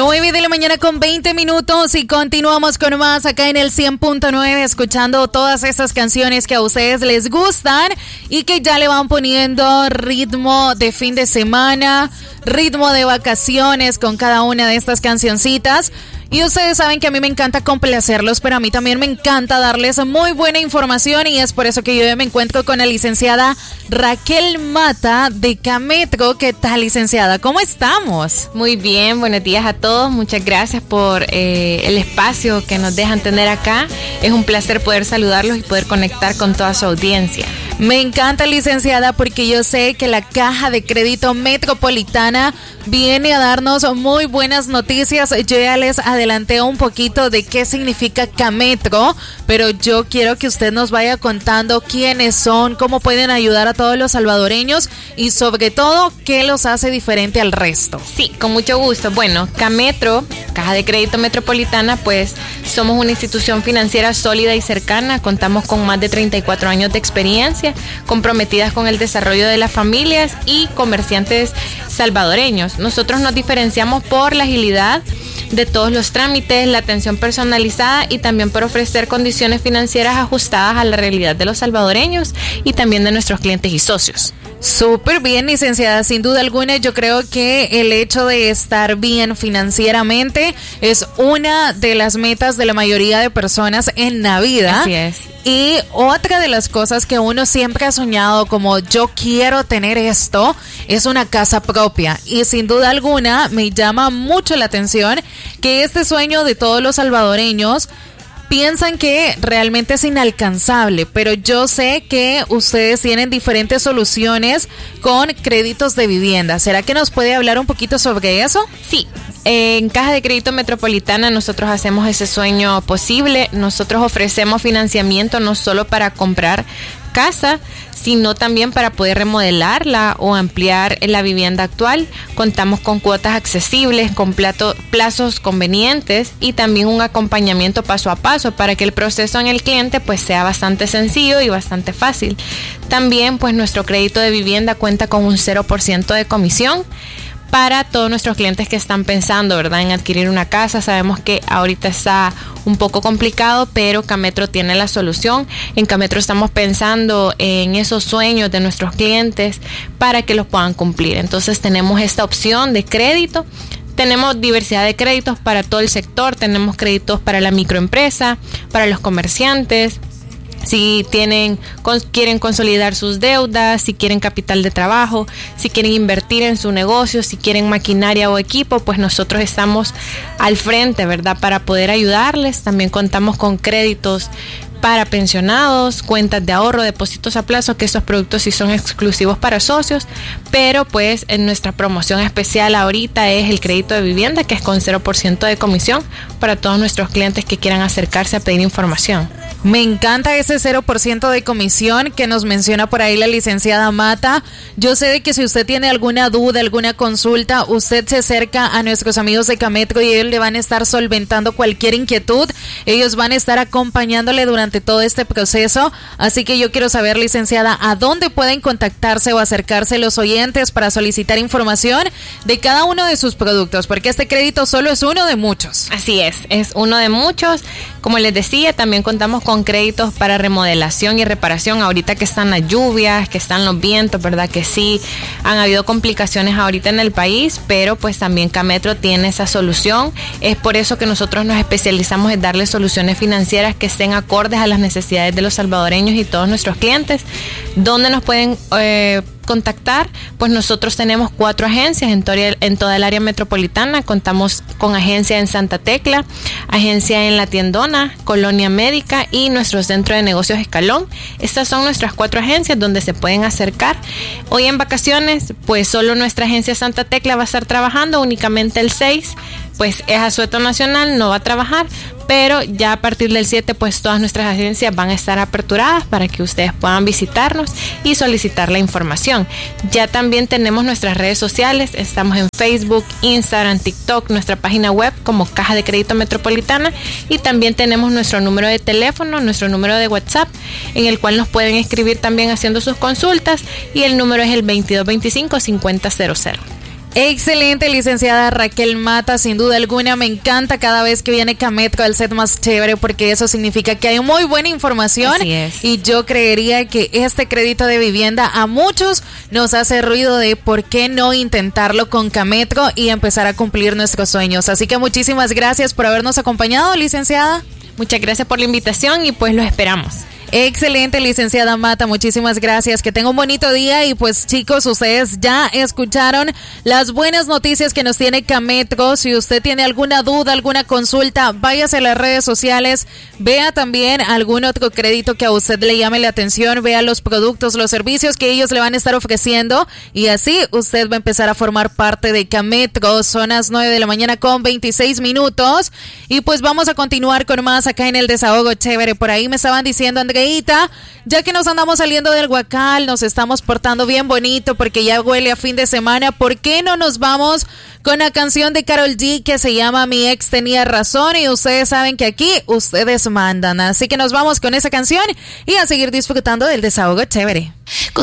9 de la mañana con 20 minutos y continuamos con más acá en el 100.9, escuchando todas esas canciones que a ustedes les gustan y que ya le van poniendo ritmo de fin de semana, ritmo de vacaciones con cada una de estas cancioncitas. Y ustedes saben que a mí me encanta complacerlos, pero a mí también me encanta darles muy buena información y es por eso que yo me encuentro con la licenciada Raquel Mata de Cametro. ¿Qué tal, licenciada? ¿Cómo estamos? Muy bien, buenos días a todos. Muchas gracias por el espacio que nos dejan tener acá. Es un placer poder saludarlos y poder conectar con toda su audiencia. Me encanta, licenciada, porque yo sé que la Caja de Crédito Metropolitana viene a darnos muy buenas noticias. Yo ya les adelanté un poquito de qué significa Cametro, pero yo quiero que usted nos vaya contando quiénes son, cómo pueden ayudar a todos los salvadoreños y sobre todo qué los hace diferente al resto. Sí, con mucho gusto. Bueno, Cametro, Caja de Crédito Metropolitana, pues somos una institución financiera sólida y cercana. Contamos con más de 34 años de experiencia, comprometidas con el desarrollo de las familias y comerciantes salvadoreños. Nosotros nos diferenciamos por la agilidad de todos los trámites, la atención personalizada y también por ofrecer condiciones financieras ajustadas a la realidad de los salvadoreños y también de nuestros clientes y socios. Súper bien, licenciada. Sin duda alguna, yo creo que el hecho de estar bien financieramente es una de las metas de la mayoría de personas en la vida. Así es. Y otra de las cosas que uno siempre ha soñado, como yo quiero tener esto, es una casa propia. Y sin duda alguna me llama mucho la atención que este sueño de todos los salvadoreños piensan que realmente es inalcanzable, pero yo sé que ustedes tienen diferentes soluciones con créditos de vivienda. ¿Será que nos puede hablar un poquito sobre eso? Sí. En Caja de Crédito Metropolitana nosotros hacemos ese sueño posible. Nosotros ofrecemos financiamiento no solo para comprar casa, sino también para poder remodelarla o ampliar la vivienda actual. Contamos con cuotas accesibles, con plazos convenientes y también un acompañamiento paso a paso para que el proceso en el cliente pues sea bastante sencillo y bastante fácil. También pues nuestro crédito de vivienda cuenta con un 0% de comisión para todos nuestros clientes que están pensando, ¿verdad?, en adquirir una casa. Sabemos que ahorita está un poco complicado, pero Cametro tiene la solución. En Cametro estamos pensando en esos sueños de nuestros clientes para que los puedan cumplir. Entonces tenemos esta opción de crédito. Tenemos diversidad de créditos para todo el sector. Tenemos créditos para la microempresa, para los comerciantes. Si quieren consolidar sus deudas, si quieren capital de trabajo, si quieren invertir en su negocio, si quieren maquinaria o equipo, pues nosotros estamos al frente, ¿verdad?, para poder ayudarles. También contamos con créditos para pensionados, cuentas de ahorro, depósitos a plazo, que esos productos sí son exclusivos para socios, pero pues en nuestra promoción especial ahorita es el crédito de vivienda, que es con 0% de comisión para todos nuestros clientes que quieran acercarse a pedir información. Me encanta ese 0% de comisión que nos menciona por ahí la licenciada Mata. Yo sé de que si usted tiene alguna duda, alguna consulta, usted se acerca a nuestros amigos de Cametro y ellos le van a estar solventando cualquier inquietud. Ellos van a estar acompañándole durante todo este proceso. Así que yo quiero saber, licenciada, ¿a dónde pueden contactarse o acercarse los oyentes para solicitar información de cada uno de sus productos? Porque este crédito solo es uno de muchos. Así es uno de muchos. Como les decía, también contamos con créditos para remodelación y reparación. Ahorita que están las lluvias, que están los vientos, ¿verdad?, que sí han habido complicaciones ahorita en el país, pero pues también Cametro tiene esa solución. Es por eso que nosotros nos especializamos en darle soluciones financieras que estén acordes a las necesidades de los salvadoreños y todos nuestros clientes. ¿Dónde nos pueden contactar? Pues nosotros tenemos 4 agencias en toda el área metropolitana. Contamos con agencia en Santa Tecla, agencia en La Tiendona, Colonia Médica y nuestro centro de negocios Escalón. Estas son nuestras 4 agencias donde se pueden acercar. Hoy en vacaciones, pues solo nuestra agencia Santa Tecla va a estar trabajando, únicamente el 6 pues es asueto nacional, no va a trabajar, pero ya a partir del 7 pues todas nuestras agencias van a estar aperturadas para que ustedes puedan visitarnos y solicitar la información. Ya también tenemos nuestras redes sociales, estamos en Facebook, Instagram, TikTok, nuestra página web como Caja de Crédito Metropolitana, y también tenemos nuestro número de teléfono, nuestro número de WhatsApp, en el cual nos pueden escribir también haciendo sus consultas, y el número es el 2225-5000. Excelente, licenciada Raquel Mata, sin duda alguna. Me encanta cada vez que viene Cametro al set más chévere, porque eso significa que hay muy buena información. Así es. Y yo creería que este crédito de vivienda a muchos nos hace ruido de por qué no intentarlo con Cametro y empezar a cumplir nuestros sueños. Así que muchísimas gracias por habernos acompañado, licenciada. Muchas gracias por la invitación y pues lo esperamos. Excelente, licenciada Mata, muchísimas gracias, que tenga un bonito día. Y pues chicos, ustedes ya escucharon las buenas noticias que nos tiene Cametro. Si usted tiene alguna duda, alguna consulta, váyase a las redes sociales, vea también algún otro crédito que a usted le llame la atención, vea los productos, los servicios que ellos le van a estar ofreciendo, y así usted va a empezar a formar parte de Cametro. Son las 9 de la mañana con 26 minutos y pues vamos a continuar con más acá en el Desahogo Chévere. Por ahí me estaban diciendo, Andreita, ya que nos andamos saliendo del Guacal, nos estamos portando bien bonito porque ya huele a fin de semana, ¿por qué no nos vamos con la canción de Karol G que se llama Mi Ex Tenía Razón? Y ustedes saben que aquí ustedes mandan, así que nos vamos con esa canción y a seguir disfrutando del Desahogo Chévere.